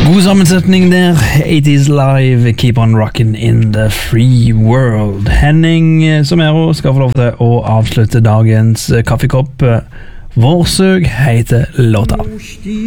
God sammensetning der. 80's Live, Keep on Rockin' in the Free World. Henning Somero skal få lov til å avslutte dagens kaffekopp. Vårsøg heter låta.